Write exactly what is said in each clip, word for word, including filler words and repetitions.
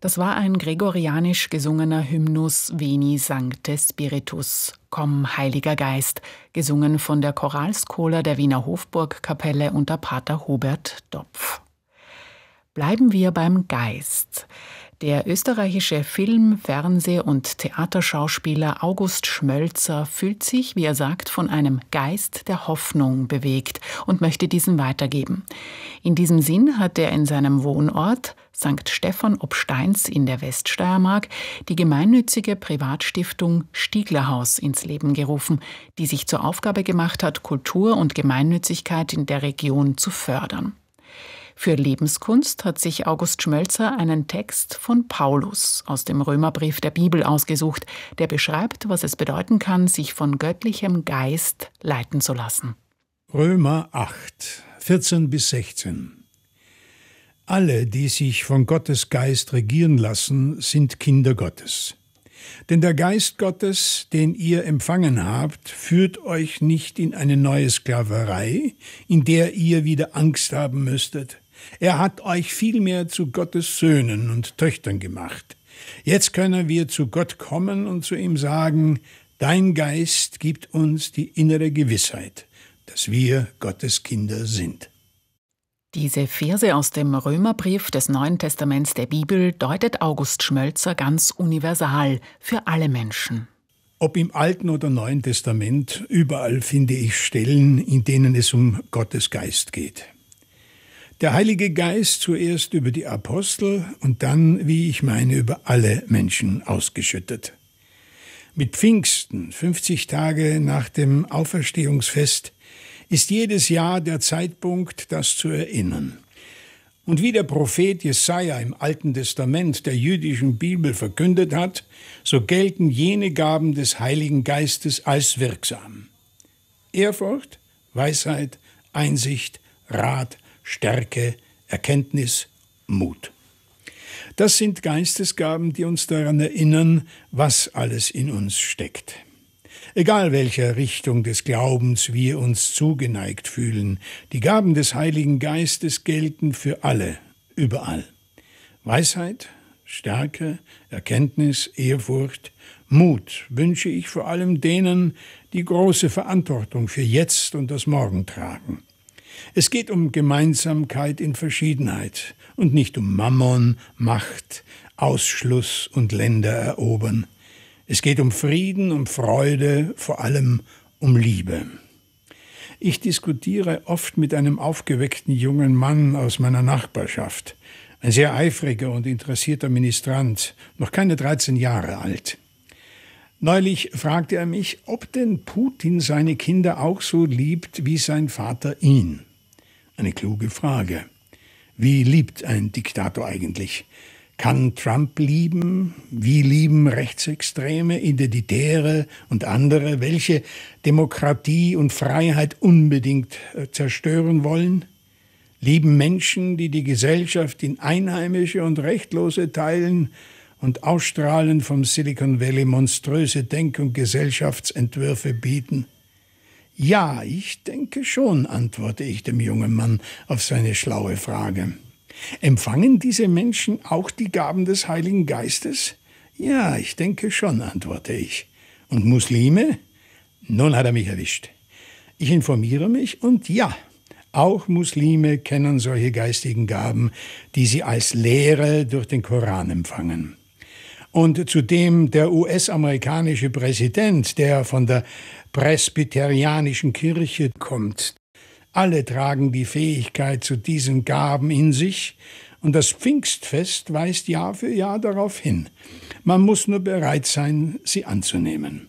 Das war ein gregorianisch gesungener Hymnus Veni Sancte Spiritus, Komm, Heiliger Geist, gesungen von der Choralschola der Wiener Hofburgkapelle unter Pater Hubert Dopf. Bleiben wir beim Geist. Der österreichische Film-, Fernseh- und Theaterschauspieler August Schmölzer fühlt sich, wie er sagt, von einem Geist der Hoffnung bewegt und möchte diesen weitergeben. In diesem Sinn hat er in seinem Wohnort Sankt Stephan ob Steins in der Weststeiermark die gemeinnützige Privatstiftung Stieglerhaus ins Leben gerufen, die sich zur Aufgabe gemacht hat, Kultur und Gemeinnützigkeit in der Region zu fördern. Für Lebenskunst hat sich August Schmölzer einen Text von Paulus aus dem Römerbrief der Bibel ausgesucht, der beschreibt, was es bedeuten kann, sich von göttlichem Geist leiten zu lassen. Römer acht, vierzehn bis sechzehn. Alle, die sich von Gottes Geist regieren lassen, sind Kinder Gottes. Denn der Geist Gottes, den ihr empfangen habt, führt euch nicht in eine neue Sklaverei, in der ihr wieder Angst haben müsstet. Er hat euch vielmehr zu Gottes Söhnen und Töchtern gemacht. Jetzt können wir zu Gott kommen und zu ihm sagen, dein Geist gibt uns die innere Gewissheit, dass wir Gottes Kinder sind. Diese Verse aus dem Römerbrief des Neuen Testaments der Bibel deutet August Schmölzer ganz universal für alle Menschen. Ob im Alten oder Neuen Testament, überall finde ich Stellen, in denen es um Gottes Geist geht. Der Heilige Geist zuerst über die Apostel und dann, wie ich meine, über alle Menschen ausgeschüttet. Mit Pfingsten, fünfzig Tage nach dem Auferstehungsfest, ist jedes Jahr der Zeitpunkt, das zu erinnern. Und wie der Prophet Jesaja im Alten Testament der jüdischen Bibel verkündet hat, so gelten jene Gaben des Heiligen Geistes als wirksam. Ehrfurcht, Weisheit, Einsicht, Rat, Stärke, Erkenntnis, Mut. Das sind Geistesgaben, die uns daran erinnern, was alles in uns steckt. Egal welcher Richtung des Glaubens wir uns zugeneigt fühlen, die Gaben des Heiligen Geistes gelten für alle, überall. Weisheit, Stärke, Erkenntnis, Ehrfurcht, Mut wünsche ich vor allem denen, die große Verantwortung für jetzt und das Morgen tragen. Es geht um Gemeinsamkeit in Verschiedenheit und nicht um Mammon, Macht, Ausschluss und Länder erobern. Es geht um Frieden, um Freude, vor allem um Liebe. Ich diskutiere oft mit einem aufgeweckten jungen Mann aus meiner Nachbarschaft, ein sehr eifriger und interessierter Ministrant, noch keine dreizehn Jahre alt. Neulich fragte er mich, ob denn Putin seine Kinder auch so liebt wie sein Vater ihn. Eine kluge Frage. Wie liebt ein Diktator eigentlich? Kann Trump lieben? Wie lieben Rechtsextreme, Identitäre und andere, welche Demokratie und Freiheit unbedingt zerstören wollen? Lieben Menschen, die die Gesellschaft in Einheimische und Rechtlose teilen und ausstrahlen vom Silicon Valley monströse Denk- und Gesellschaftsentwürfe bieten? Ja, ich denke schon, antworte ich dem jungen Mann auf seine schlaue Frage. Empfangen diese Menschen auch die Gaben des Heiligen Geistes? Ja, ich denke schon, antworte ich. Und Muslime? Nun hat er mich erwischt. Ich informiere mich und ja, auch Muslime kennen solche geistigen Gaben, die sie als Lehre durch den Koran empfangen. Und zudem der U S-amerikanische Präsident, der von der presbyterianischen Kirche kommt. Alle tragen die Fähigkeit zu diesen Gaben in sich und das Pfingstfest weist Jahr für Jahr darauf hin. Man muss nur bereit sein, sie anzunehmen.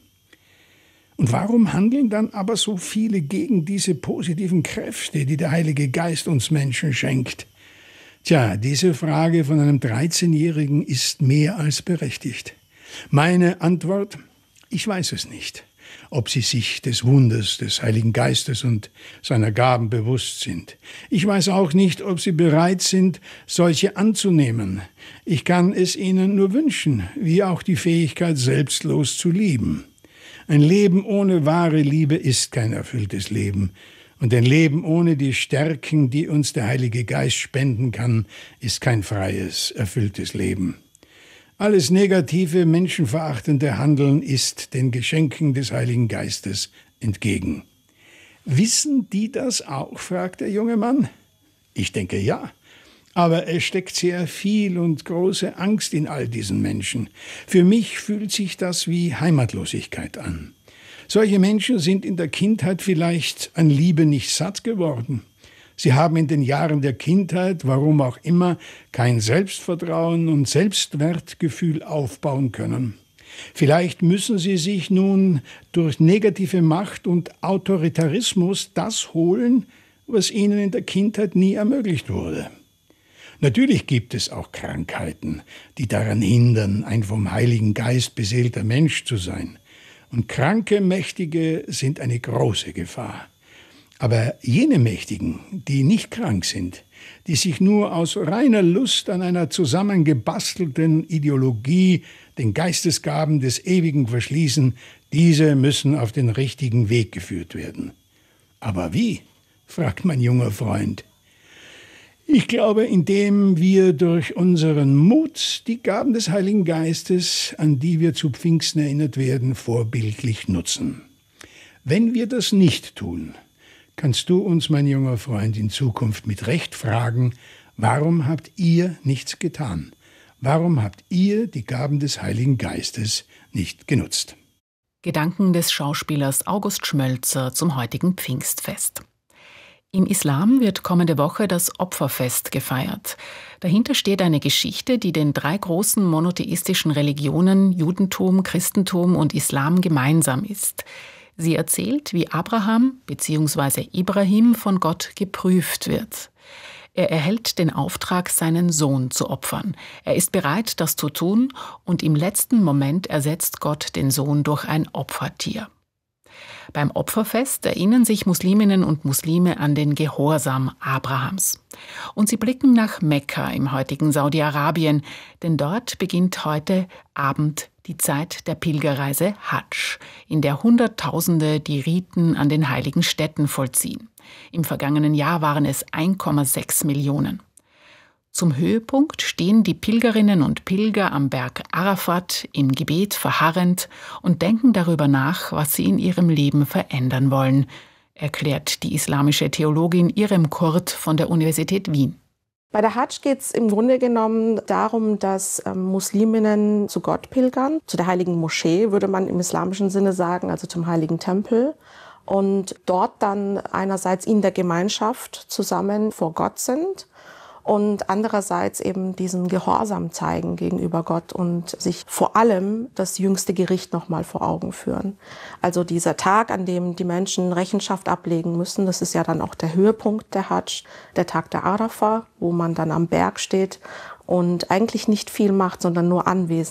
Und warum handeln dann aber so viele gegen diese positiven Kräfte, die der Heilige Geist uns Menschen schenkt? Tja, diese Frage von einem dreizehnjährigen ist mehr als berechtigt. Meine Antwort? Ich weiß es nicht. Ob sie sich des Wunders des Heiligen Geistes und seiner Gaben bewusst sind. Ich weiß auch nicht, ob sie bereit sind, solche anzunehmen. Ich kann es ihnen nur wünschen, wie auch die Fähigkeit, selbstlos zu lieben. Ein Leben ohne wahre Liebe ist kein erfülltes Leben. Und ein Leben ohne die Stärken, die uns der Heilige Geist spenden kann, ist kein freies, erfülltes Leben. Alles negative, menschenverachtende Handeln ist den Geschenken des Heiligen Geistes entgegen. Wissen die das auch? Fragt der junge Mann. Ich denke ja. Aber es steckt sehr viel und große Angst in all diesen Menschen. Für mich fühlt sich das wie Heimatlosigkeit an. Solche Menschen sind in der Kindheit vielleicht an Liebe nicht satt geworden. Sie haben in den Jahren der Kindheit, warum auch immer, kein Selbstvertrauen und Selbstwertgefühl aufbauen können. Vielleicht müssen sie sich nun durch negative Macht und Autoritarismus das holen, was ihnen in der Kindheit nie ermöglicht wurde. Natürlich gibt es auch Krankheiten, die daran hindern, ein vom Heiligen Geist beseelter Mensch zu sein. Und kranke Mächtige sind eine große Gefahr. Aber jene Mächtigen, die nicht krank sind, die sich nur aus reiner Lust an einer zusammengebastelten Ideologie den Geistesgaben des Ewigen verschließen, diese müssen auf den richtigen Weg geführt werden. Aber wie? Fragt mein junger Freund. Ich glaube, indem wir durch unseren Mut die Gaben des Heiligen Geistes, an die wir zu Pfingsten erinnert werden, vorbildlich nutzen. Wenn wir das nicht tun, kannst du uns, mein junger Freund, in Zukunft mit Recht fragen, warum habt ihr nichts getan? Warum habt ihr die Gaben des Heiligen Geistes nicht genutzt? Gedanken des Schauspielers August Schmölzer zum heutigen Pfingstfest. Im Islam wird kommende Woche das Opferfest gefeiert. Dahinter steht eine Geschichte, die den drei großen monotheistischen Religionen Judentum, Christentum und Islam gemeinsam ist. Sie erzählt, wie Abraham bzw. Ibrahim von Gott geprüft wird. Er erhält den Auftrag, seinen Sohn zu opfern. Er ist bereit, das zu tun, und im letzten Moment ersetzt Gott den Sohn durch ein Opfertier. Beim Opferfest erinnern sich Musliminnen und Muslime an den Gehorsam Abrahams. Und sie blicken nach Mekka im heutigen Saudi-Arabien, denn dort beginnt heute Abend die Zeit der Pilgerreise Hadsch, in der Hunderttausende die Riten an den heiligen Städten vollziehen. Im vergangenen Jahr waren es eins Komma sechs Millionen. Zum Höhepunkt stehen die Pilgerinnen und Pilger am Berg Arafat im Gebet verharrend und denken darüber nach, was sie in ihrem Leben verändern wollen, erklärt die islamische Theologin Irem Kurt von der Universität Wien. Bei der Hadsch geht es im Grunde genommen darum, dass ähm, Musliminnen zu Gott pilgern, zu der heiligen Moschee, würde man im islamischen Sinne sagen, also zum heiligen Tempel. Und dort dann einerseits in der Gemeinschaft zusammen vor Gott sind und andererseits eben diesen Gehorsam zeigen gegenüber Gott und sich vor allem das jüngste Gericht nochmal vor Augen führen. Also dieser Tag, an dem die Menschen Rechenschaft ablegen müssen, das ist ja dann auch der Höhepunkt der Hadsch, der Tag der Arafa, wo man dann am Berg steht und eigentlich nicht viel macht, sondern nur anwesend